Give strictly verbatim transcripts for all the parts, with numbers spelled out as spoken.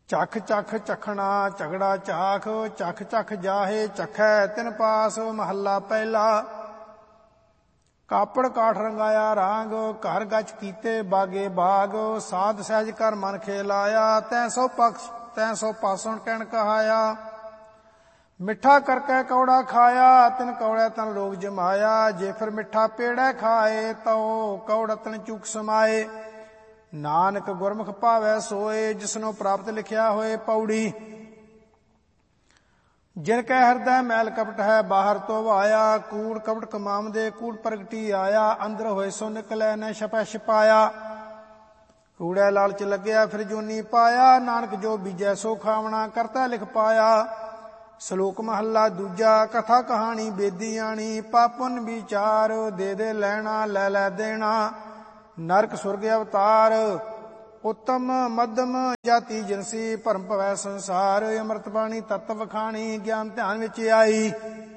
चख चख चखना झगड़ा चाख, चख चख जाहे चखै तिन पास। महला पहला। कापड़ काठ रंगाया रांग, घर गच कीते बागे बाग। साध सहज कर मन खेलाया, तै सौ पक्ष तै सौ पासण कहन कहाया। मिठा करके कौड़ा खाया, तिन कौड़े तन लोग जमाया। जे फिर मिठा पेड़े खाए, तो कौड़ा तन चूक समाए। नानक गुरमुख भावै सोए, जिसनो प्राप्त लिखिया होए। पौड़ी। जिनकै हृदय मैल कपट है, बाहर तो आया। कूड़ कपट कमावदे कूड़ प्रगटी आया। अंदर होए सो निकलै न छपै छपाया। कूड़े लालच लग्या फिर जूनी पाया। नानक जो बीजै सो खावना, करता लिख पाया। ਸ਼ਲੋਕ ਮਹੱਲਾ ਦੂਜਾ। ਕਥਾ ਕਹਾਣੀ ਬੇਦੀ ਆਣੀ, ਪਾਪਨ ਵਿਚਾਰ। ਦੇ ਦੇ ਲੈਣਾ ਲੈ ਲੈ ਦੇਣਾ, ਨਰਕ ਸੁਰਗ ਅਵਤਾਰ। ਉੱਤਮ ਮੱਧਮ ਜਾਤੀ ਜਿਨਸੀ, ਭਰਮ ਭਵੈ ਸੰਸਾਰ। ਅੰਮ੍ਰਿਤ ਬਾਣੀ ਤਤ ਵਖਾਣੀ, ਗਿਆਨ ਧਿਆਨ ਵਿੱਚ ਆਈ।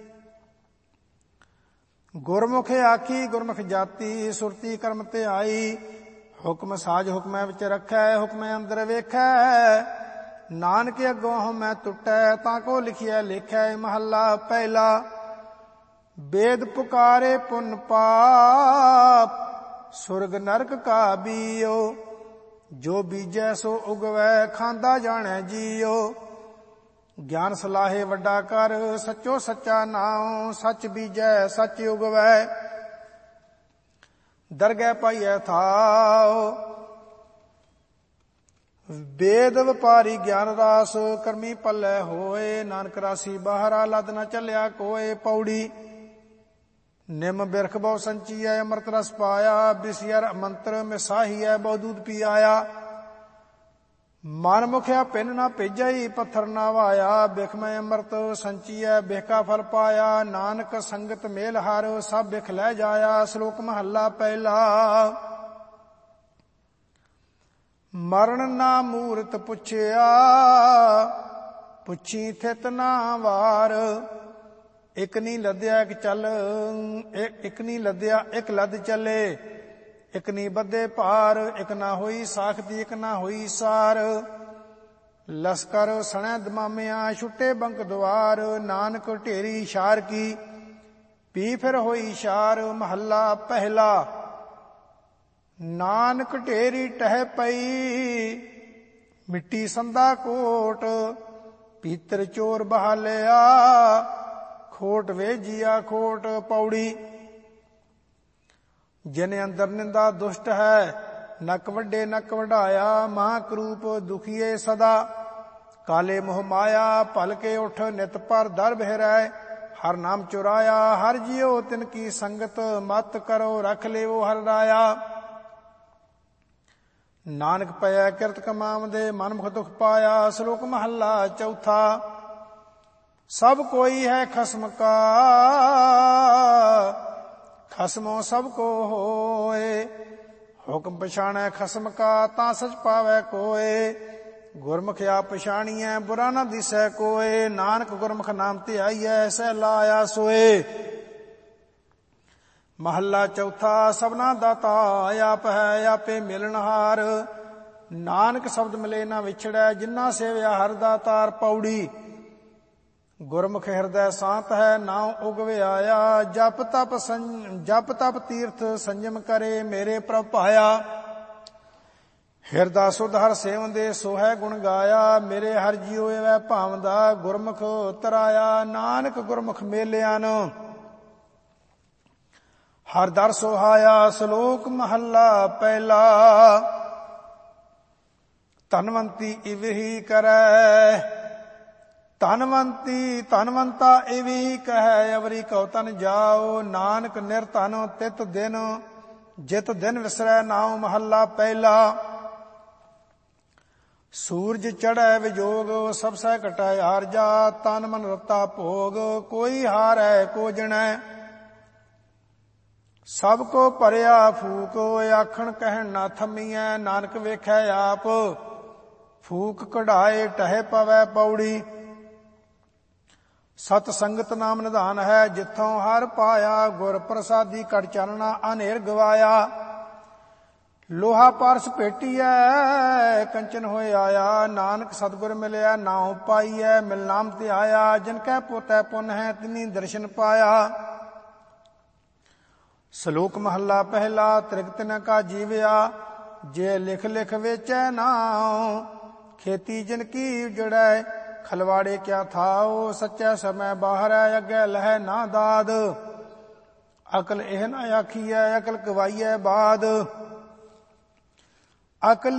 ਗੁਰਮੁਖ ਆਖੀ ਗੁਰਮੁਖ ਜਾਤੀ, ਸੁਰਤੀ ਕਰਮ ਤੇ ਆਈ। ਹੁਕਮ ਸਾਜ ਹੁਕਮੈ ਵਿੱਚ ਰੱਖੈ, ਹੁਕਮੈ ਅੰਦਰ ਵੇਖੈ। ਨਾਨਕ ਅੱਗੋਂ ਹਉਮੈ ਟੁੱਟੈ, ਤਾਂ ਕੋ ਲਿਖਿਆ ਲੇਖੈ। ਮਹੱਲਾ ਪਹਿਲਾ। ਵੇਦ ਪੁਕਾਰੇ ਪੁੰਨ ਪਾਪ, ਸੁਰਗ ਨਰਕ ਕਾ ਬੀਓ। ਜੋ ਬੀਜੈ ਸੋ ਉਗਵੈ, ਖਾਂਦਾ ਜਾਣੈ ਜੀਓ। ਗਿਆਨ ਸਲਾਹੇ ਵੱਡਾ ਕਰ, ਸੱਚੋ ਸੱਚਾ ਨਾਉ। ਸੱਚ ਬੀਜੈ ਸੱਚ ਉਗਵੈ, ਦਰਗਹਿ ਪਾਈਐ ਥਾਉ। ਵੇਦ ਵਪਾਰੀ ਗਿਆਨ ਰਾਸ, ਕਰਮੀ ਪੱਲੇ ਹੋਏ। ਨਾਨਕ ਰਾਸੀ ਬਾਹਰਾ, ਲੱਦ ਨਾ ਚੱਲਿਆ ਕੋਏ। ਪੌੜੀ। ਨਿਮ ਬਿਰਖ ਬਹੁ ਸੰਚੀਐ, ਅੰਮ੍ਰਿਤ ਰਸ ਪਾਇਆ। ਬਿਸਿਅਰ ਮੰਤਰ ਮਿਸਾਹੀਐ, ਬਹੁ ਦੂਧ ਪੀ ਆਇਆ। ਮਨ ਮੁਖਿਆ ਪਿੰਨ ਨਾ ਭੇਜਈ, ਪੱਥਰ ਨਾ ਵਾਇਆ। ਬਿਖ ਮੈਂ ਅੰਮ੍ਰਿਤ ਸੰਚੀਐ, ਬਿਖ ਕਾ ਫਲ ਪਾਇਆ। ਨਾਨਕ ਸੰਗਤ ਮੇਲ ਹਰ, ਸਭ ਬਿਖ ਲੈ ਜਾਇਆ। ਸ਼ਲੋਕ ਮਹੱਲਾ ਪਹਿਲਾ। ਮਰਨ ਨਾ ਮੂਰਤ ਪੁੱਛਿਆ, ਪੁੱਛੀ ਥਿਤ ਨਾ ਵਾਰ। ਇਕ ਨੀ ਲੱਦਿਆ ਇਕ ਚੱਲ, ਇਕ ਨੀ ਲੱਦਿਆ ਇਕ ਲੱਦ ਚੱਲੇ। ਇਕ ਨੀ ਬੱਧੇ ਭਾਰ, ਇਕ ਨਾ ਹੋਈ ਸਾਖਤੀ ਇਕ ਨਾ ਹੋਈ ਸਾਰ। ਲਸਕਰ ਸਣੈ ਦਮਾਮਿਆਂ, ਛੁੱਟੇ ਬੰਕ ਦੁਆਰ। ਨਾਨਕ ਢੇਰੀ ਸ਼ਾਰ ਕੀ, ਪੀ ਫਿਰ ਹੋਈ ਸ਼ਾਰ। ਮਹੱਲਾ ਪਹਿਲਾ। ਨਾਨਕ ਢੇਰੀ ਟਹਿ ਪਈ, ਮਿੱਟੀ ਸੰਦਾ ਕੋਟ। ਪੀਤਰ ਚੋਰ ਬਹਾਲਿਆ, ਖੋਟ ਵੇਜੀਆ ਖੋਟ। ਪੌੜੀ। ਜਿਨ ਅੰਦਰ ਨਿੰਦਾ ਦੁਸ਼ਟ ਹੈ, ਨਕ ਵੱਡੇ ਨਕ ਵਢਾਇਆ। ਮਹਾਂਕਰੂਪ ਦੁਖੀਏ ਸਦਾ, ਕਾਲੇ ਮੋਹ ਮਾਇਆ। ਭਲ ਕੇ ਉਠ ਨਿਤ ਪਰ ਦਰ ਬਹਿਰੈ, ਹਰ ਨਾਮ ਚੁਰਾਇਆ। ਹਰ ਜਿਉ ਤਿਨ ਕੀ ਸੰਗਤ, ਮਤ ਕਰੋ ਰਖ ਲਿਓ ਹਰ ਰਾਇਆ। ਨਾਨਕ ਪਇਆ ਕਿਰਤ ਕਮਾਵਦੇ, ਮਨਮੁਖ ਦੁਖ ਪਾਇਆ। ਸ਼ਲੋਕ ਮਹੱਲਾ ਚੌਥਾ। ਸਭ ਕੋਈ ਹੈ ਖਸਮ ਕਾ, ਖਸਮੋ ਸਭ ਕੋ ਹੋਏ। ਹੁਕਮ ਪਛਾਣੈ ਖਸਮ ਕਾ, ਤਾਂ ਸਚ ਪਾਵੈ ਕੋਏ। ਗੁਰਮੁਖ ਆਪ ਪਛਾਣੀਐ, ਬੁਰਾ ਨਾ ਦਿਸੈ ਕੋਏ। ਨਾਨਕ ਗੁਰਮੁਖ ਨਾਮ ਤੇ ਆਈਐ, ਸਹਿ ਲਾਇਆ ਸੋਏ। ਮਹੱਲਾ ਚੌਥਾ। ਸਭਨਾ ਦਾਤਾ ਆਪ ਹੈ, ਆਪੇ ਮਿਲਣਹਾਰ। ਨਾਨਕ ਸ਼ਬਦ ਮਿਲੇ ਨਾ ਵਿਛੜੈ, ਜਿਨ੍ਹਾਂ ਸੇਵਿਆ ਹਰਿ ਦਾਤਾਰ। ਪੌੜੀ। ਗੁਰਮੁਖ ਹਿਰਦੈ ਸ਼ਾਂਤ ਹੈ, ਨਾਉ ਉਗਵੇ ਆਇਆ। ਜਪ ਤਪ ਜਪ ਤਪ ਤੀਰਥ ਸੰਜਮ ਕਰੇ, ਮੇਰੇ ਪ੍ਰਭ ਭਾਇਆ। ਹਿਰਦਾ ਸੁਧ ਹਰ ਸੇਵੰਦੇ, ਸੋ ਹੈ ਗੁਣ ਗਾਇਆ। ਮੇਰੇ ਹਰਿ ਜੀਉ ਐਵੈ ਭਾਵਦਾ, ਗੁਰਮੁਖ ਤਰਾਇਆ। ਨਾਨਕ ਗੁਰਮੁਖ ਮੇਲਿਆਨ, ਹਰ ਦਰ ਸੁਹਾਇਆ। ਸ਼ਲੋਕ ਮਹੱਲਾ ਪਹਿਲਾ। ਧਨਵੰਤੀ ਇਵਹੀ ਕਰੈ, ਧਨਵੰਤੀ ਧਨਵੰਤਾ ਇਵਹੀ ਕਹੈ। ਅਵਰੀ ਕਉ ਤਨ ਜਾਓ, ਨਾਨਕ ਨਿਰਧਨ ਤਿਤ ਦਿਨ, ਜਿਤ ਦਿਨ ਵਿਸਰੈ ਨਾਉ। ਮਹੱਲਾ ਪਹਿਲਾ। ਸੂਰਜ ਚੜ੍ਹੈ ਵਿਜੋਗ, ਸਭ ਸਹਿ ਘਟੈ ਆਰਜਾ। ਤਨ ਮਨ ਰਤਾ ਭੋਗ, ਕੋਈ ਹਾਰੈ ਕੋ ਜਣੈ। ਸਭ ਕੋ ਭਰਿਆ ਫੂਕ, ਆਖਣ ਕਹਿਣ ਨਾ ਥੰਮੀਐ। ਨਾਨਕ ਵੇਖੈ ਆਪ, ਫੂਕ ਕਢਾਏ ਟਹਿ ਪਵੈ। ਪੌੜੀ। ਸਤ ਸੰਗਤ ਨਾਮ ਨਿਧਾਨ ਹੈ, ਜਿੱਥੋਂ ਹਰ ਪਾਇਆ। ਗੁਰ ਪ੍ਰਸਾਦੀ ਕਟ ਚਾਨਣਾ, ਅਨੇਰ ਗਵਾਇਆ। ਲੋਹਾ ਪਾਰਸ ਭੇਟੀਐ ਕੰਚਨ ਹੋਏ ਆਇਆ। ਨਾਨਕ ਸਤਿਗੁਰ ਮਿਲਿਆ ਨਾਉ ਪਾਈਐ। ਮਿਲ ਨਾਮ ਤੇ ਆਇਆ ਜਿਨ ਕੈ ਪੋਤੈ ਪੁੰਨ ਹੈ ਤਿਨੀ ਦਰਸ਼ਨ ਪਾਇਆ। ਸ਼ਲੋਕ ਮਹੱਲਾ ਪਹਿਲਾ। ਤ੍ਰਿਗਤ ਨ ਕਾ ਜੀਵਿਆ ਜੇ ਲਿਖ ਲਿਖ ਵੇਚੈ ਨਾਉ। ਖੇਤੀ ਜਿਨ ਕੀ ਉਜੜੈ ਖਲਵਾੜੇ ਕਿਆ ਥਾਉ। ਸੱਚੈ ਸਮੈ ਬਾਹਰੈ ਅੱਗੇ ਲਹੈ ਨਾ ਦਾਦ। ਅਕਲ ਇਹ ਨ ਆਖੀਐ ਅਕਲ ਕਵਾਈਐ ਬਾਦ। ਅਕਲ